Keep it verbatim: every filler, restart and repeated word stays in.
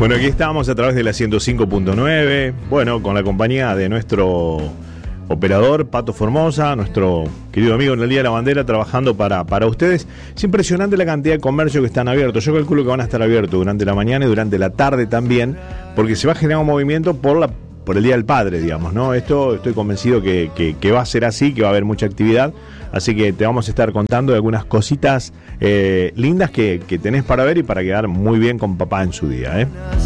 Bueno, aquí estamos a través de la ciento cinco punto nueve, bueno, con la compañía de nuestro operador Pato Formosa, nuestro querido amigo en el Día de la Bandera, trabajando para, para ustedes. Es impresionante la cantidad de comercios que están abiertos. Yo calculo que van a estar abiertos durante la mañana y durante la tarde también, porque se va a generar un movimiento por la por el Día del Padre, digamos, ¿no? Esto estoy convencido que, que, que va a ser así, que va a haber mucha actividad, así que te vamos a estar contando de algunas cositas eh, lindas que, que tenés para ver y para quedar muy bien con papá en su día, ¿eh?